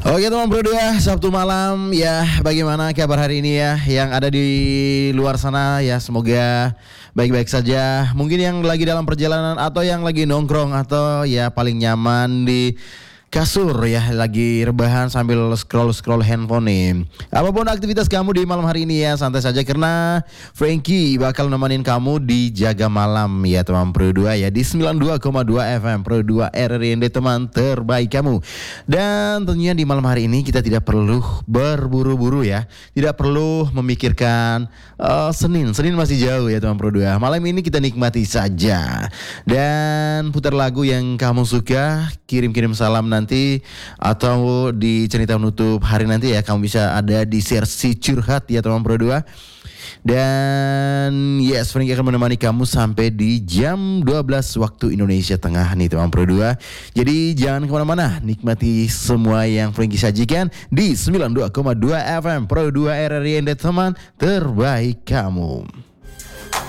Oke teman Bro 2, Sabtu malam ya, bagaimana kabar hari ini ya yang ada di luar sana ya, semoga baik-baik saja. Mungkin yang lagi dalam perjalanan atau yang lagi nongkrong atau ya paling nyaman di kasur ya, lagi rebahan sambil scroll handphone nih. Apapun aktivitas kamu di malam hari ini ya, santai saja karena Frankie bakal nemenin kamu di Jaga Malam ya teman Pro 2 ya, di 92,2 FM Pro 2 RRIND, teman terbaik kamu. Dan tentunya di malam hari ini kita tidak perlu berburu-buru ya, tidak perlu memikirkan Senin masih jauh ya teman Pro 2. Malam ini kita nikmati saja dan putar lagu yang kamu suka, kirim salam nanti atau di cerita menutup hari nanti ya, kamu bisa ada di sesi curhat ya teman Pro 2. Dan yes, Frankie akan menemani kamu sampai di jam 12 waktu Indonesia Tengah nih teman Pro 2. Jadi jangan kemana-mana, nikmati semua yang Frankie sajikan di 92,2 FM Pro 2 RRIND, teman terbaik kamu.